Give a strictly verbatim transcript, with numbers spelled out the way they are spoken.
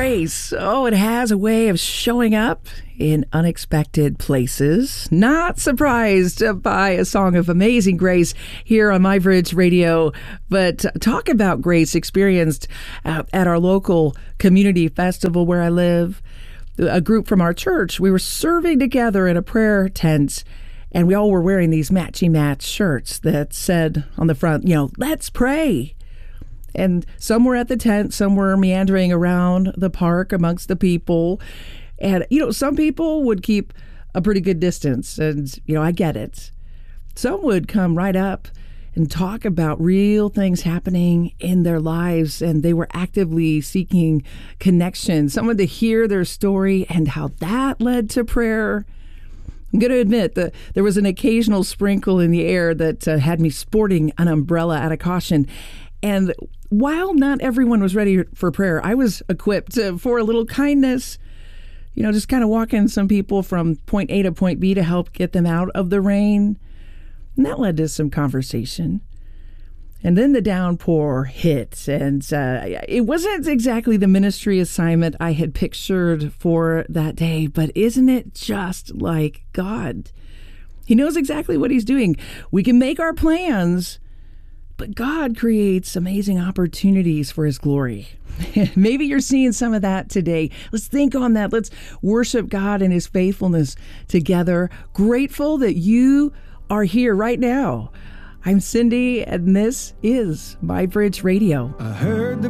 Grace, oh, it has a way of showing up in unexpected places. Not surprised by a song of Amazing Grace here on My Bridge Radio, but talk about grace experienced uh, at our local community festival where I live. A group from our church, we were serving together in a prayer tent, and we all were wearing these matchy-match shirts that said on the front, you know, let's pray. And some were at the tent, some were meandering around the park amongst the people. And, you know, some people would keep a pretty good distance. And, you know, I get it. Some would come right up and talk about real things happening in their lives. And they were actively seeking connection, someone to hear their story and how that led to prayer. I'm going to admit that there was an occasional sprinkle in the air that uh, had me sporting an umbrella out of caution. And while not everyone was ready for prayer, I was equipped uh, for a little kindness, you know, just kind of walking some people from point A to point B to help get them out of the rain. And that led to some conversation. And then the downpour hit, and uh, it wasn't exactly the ministry assignment I had pictured for that day, but isn't it just like God? He knows exactly what he's doing. We can make our plans, but God creates amazing opportunities for his glory. Maybe you're seeing some of that today. Let's think on that. Let's worship God and his faithfulness together. Grateful that you are here right now. I'm Cindy, and this is My Bridge Radio. I heard the